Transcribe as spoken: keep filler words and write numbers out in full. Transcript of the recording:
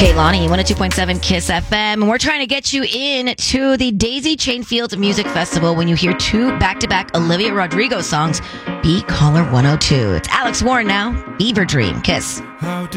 Kaylani, one oh two point seven Kiss F M. And we're trying to get you in to the Daisy Chain Fields Music Festival when you hear two back-to-back Olivia Rodrigo songs. Be Caller one oh two. It's Alex Warren now. Fever Dream. Kiss.